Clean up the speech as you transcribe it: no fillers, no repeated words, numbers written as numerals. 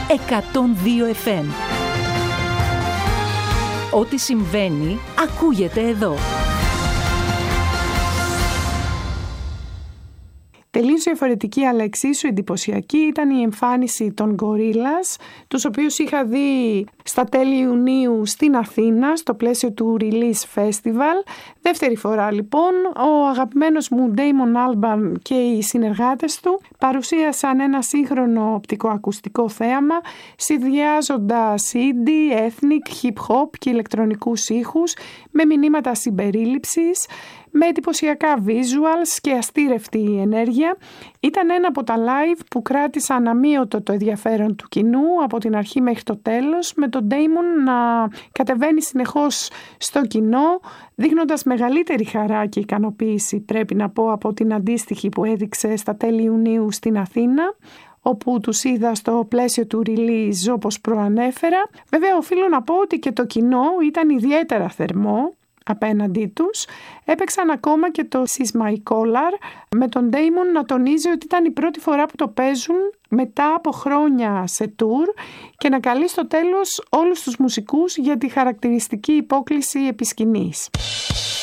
102 FM. Ό,τι συμβαίνει, ακούγεται εδώ. Τελείως διαφορετική αλλά εξίσου εντυπωσιακή ήταν η εμφάνιση των Gorillaz, τους οποίους είχα δει στα τέλη Ιουνίου στην Αθήνα στο πλαίσιο του Release Festival. Δεύτερη φορά λοιπόν, ο αγαπημένος μου Damon Albarn και οι συνεργάτες του παρουσίασαν ένα σύγχρονο οπτικοακουστικό θέαμα συνδυάζοντας indie, ethnic, hip hop και ηλεκτρονικούς ήχους με μηνύματα συμπερίληψης, με εντυπωσιακά visuals και αστήρευτη ενέργεια. Ήταν ένα από τα live που κράτησαν αμύωτο το ενδιαφέρον του κοινού από την αρχή μέχρι το τέλος, με τον Damon να κατεβαίνει συνεχώς στο κοινό, δείχνοντας μεγαλύτερη χαρά και ικανοποίηση, πρέπει να πω, από την αντίστοιχη που έδειξε στα τέλη Ιουνίου στην Αθήνα, όπου τους είδα στο πλαίσιο του release όπως προανέφερα. Βέβαια οφείλω να πω ότι και το κοινό ήταν ιδιαίτερα θερμό απέναντί τους. Έπαιξαν ακόμα και το She's My Collar, με τον Damon να τονίζει ότι ήταν η πρώτη φορά που το παίζουν μετά από χρόνια σε tour και να καλεί στο τέλος όλους τους μουσικούς για τη χαρακτηριστική υπόκλιση επί σκηνής.